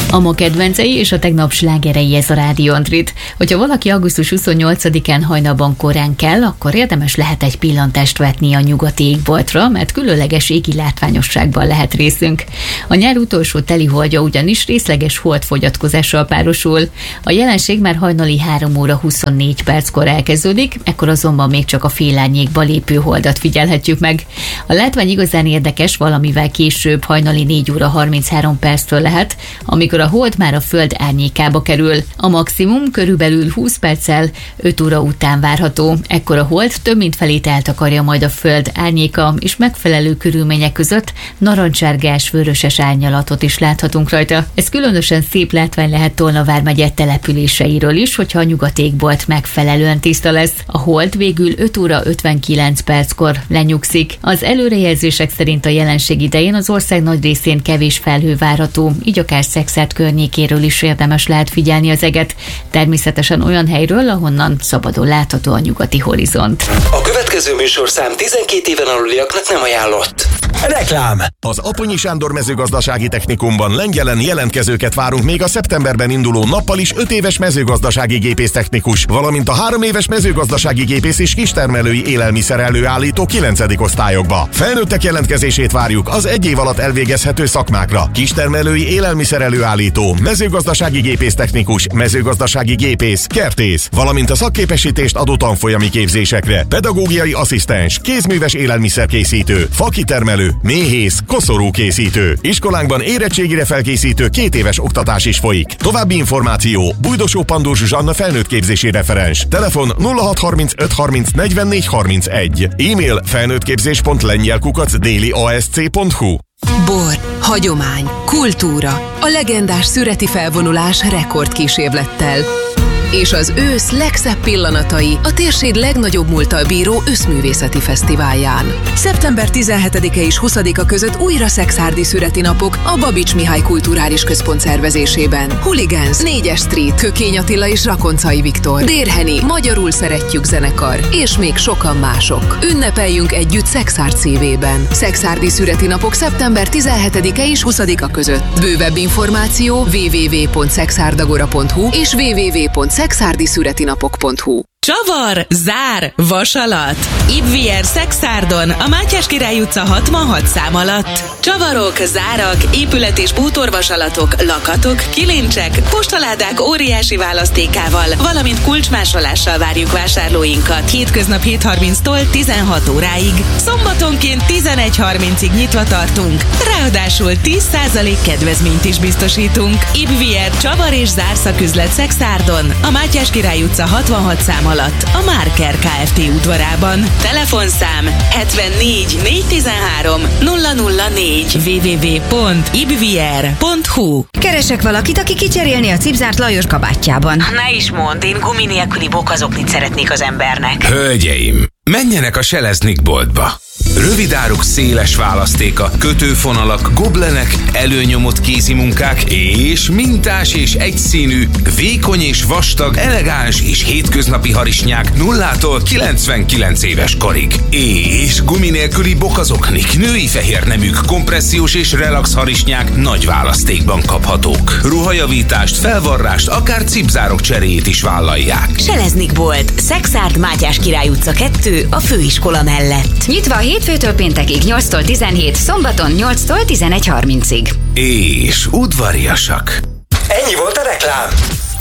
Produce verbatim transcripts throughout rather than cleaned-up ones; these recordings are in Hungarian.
A ma kedvencei és a tegnap slágerei, ez a Rádió Antrit. Hogyha valaki augusztus huszonnyolcadikán hajnalban korán kell, akkor érdemes lehet egy pillantást vetni a nyugati égboltra, mert különleges égi látványosságban lehet részünk. A nyár utolsó teli holdja ugyanis részleges holdfogyatkozással párosul. A jelenség már hajnali három óra huszonnégy perckor elkezdődik, ekkor azonban még csak a félárnyékba lépő holdat figyelhetjük meg. A látvány igazán érdekes, valamivel később, hajnali négy óra harminchárom perctől lehet, amikor a hold már a föld árnyékába kerül. A maximum körülbelül húsz perccel öt óra után várható. Ekkor a hold több mint felét eltakarja majd a föld árnyéka, és megfelelő körülmények között narancsárgás, vöröses árnyalatot is láthatunk rajta. Ez különösen szép látvány lehet Tolna vármegye településeiről is, hogyha a nyugati égbolt megfelelően tiszta lesz. A hold végül öt óra ötvenkilenc perckor lenyugszik. Az előrejelzések szerint a jelenség idején az ország nagy részén kevés felhő várható, így akár Szekszárd környékéről is érdemes lehet figyelni az eget. Természetesen olyan helyről, ahonnan szabadon látható a nyugati horizont. A következő műsorszám tizenkét éven aluliaknak nem ajánlott. Reklám! Az Aponyi Sándor mezőgazdasági technikumban Lengyelen jelentkezőket várunk még a szeptemberben induló nappal is öt éves mezőgazdasági gépésztechnikus, valamint a három éves mezőgazdasági gépész és kistermelői élelmiszer előállító kilencedik osztályokba. Felnőttek jelentkezését várjuk az egy év alatt elvégezhető szakmákra. Kistermelői élelmiszer előállító, mezőgazdasági gépésztechnikus, mezőgazdasági gépész, kertész, valamint a szakképesítést adó tanfolyami képzésekre. Pedagógiai asszisztens, kézműves élelmiszerkészítő, fakitermelő, méhész, koszorúkészítő. Iskolánkban érettségire felkészítő két éves oktatás is folyik. További információ: Bújdosó Pandor Zsuzsanna felnőttképzési referens. Telefon nulla hat harmincöt harminc negyvennégy harmincegy. E-mail felnőttképzés pont lengyel kukac déli a s c pont hu. Bor, hagyomány, kultúra, a legendás szüreti felvonulás rekordkísérlettel. És az ősz legszebb pillanatai a térség legnagyobb múlttal bíró őszművészeti fesztiválján. szeptember tizenhetedike és huszadika között újra szekszárdi szüreti napok a Babics Mihály Kulturális Központ szervezésében. Hooligans, négyes Street, Kökény Attila és Rakoncai Viktor, Dérheni, Magyarul Szeretjük zenekar, és még sokan mások. Ünnepeljünk együtt Szekszárd szívében. Szekszárdi szüreti napok szeptember tizenhetedike és huszadika között. Bővebb információ double-u double-u double-u pont szekszárdagora pont hu és double-u double-u double-u pont szekszárdi szüreti napok pont hu. Csavar, zár, vasalat. Ibvier Szekszárdon, a Mátyás Király utca hatvanhat szám alatt. Csavarok, zárak, épület- és bútorvasalatok, lakatok, kilincsek, postaládák óriási választékával, valamint kulcsmásolással várjuk vásárlóinkat. Hétköznap hét harminctól tizenhat óráig. Szombatonként tizenegy harmincig nyitva tartunk. Ráadásul tíz százalék kedvezményt is biztosítunk. Ibvier Csavar és Zár szaküzlet Szekszárdon, a Mátyás Király utca hatvanhat szám alatt, a Márker Kft. Udvarában. Telefonszám hetvennégy négyszáztizenhárom nulla nulla négy double-u double-u double-u pont ibvier pont hu. Keresek valakit, aki kicserélni a cipzárt Lajos kabátjában. Ne is mondd, én gumi nélküli bokazoknit szeretnék az embernek. Hölgyeim, menjenek a Seleznick boltba. Rövidáruk széles választéka, kötőfonalak, goblenek, előnyomott kézimunkák és mintás és egyszínű, vékony és vastag, elegáns és hétköznapi harisnyák nullától kilencvenkilenc éves korig. És gumi nélküli bokazoknik, női fehérneműk, kompressziós és relax harisnyák nagy választékban kaphatók. Ruhajavítást, felvarrást, akár cipzárok cseréjét is vállalják. Seleznick bolt, Szekszárd, Mátyás Király utca kettő, a főiskola mellett. Nyitva hétfőtől péntekig nyolctól tizenhét, szombaton nyolctól tizenegy harmincig. És udvariasak. Ennyi volt a reklám.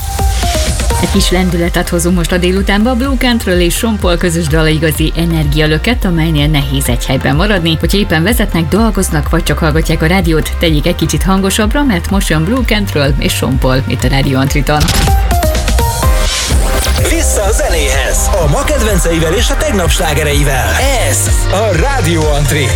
Egy kis lendületet hozunk most a délutánba. Blue Country és Sean Paul közös dala igazi energialöket, amelynél nehéz egy helyben maradni. Hogyha éppen vezetnek, dolgoznak, vagy csak hallgatják a rádiót, tegyék egy kicsit hangosabbra, mert most jön Blue Country és Sean Paul itt a Rádió Antriton. Vissza a zenéhez, a ma kedvenceivel és a tegnap slágereivel. Ez a Rádió Antri.